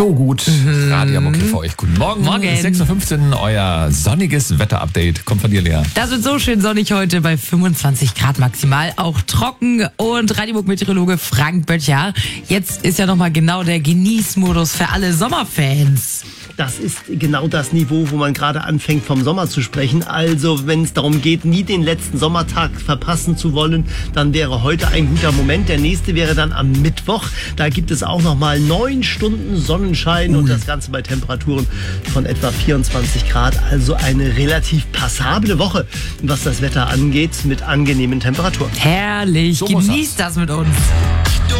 so gut. Radio Mucki für euch. Guten Morgen. Morgen. 6.15 Uhr, euer sonniges Wetter-Update. Kommt von dir, Lea. Das wird so schön sonnig heute bei 25 Grad maximal, auch trocken. Und Radiomuck-Meteorologe Frank Böttcher. Jetzt ist ja nochmal genau der Genießmodus für alle Sommerfans. Das ist genau das Niveau, wo man gerade anfängt, vom Sommer zu sprechen. Also, wenn es darum geht, nie den letzten Sommertag verpassen zu wollen, dann wäre heute ein guter Moment. Der nächste wäre dann am Mittwoch. Da gibt es auch nochmal 9 Stunden Sonnenschein und das Ganze bei Temperaturen von etwa 24 Grad. Also eine relativ passable Woche, was das Wetter angeht, mit angenehmen Temperaturen. Herrlich, So muss genießt das mit uns.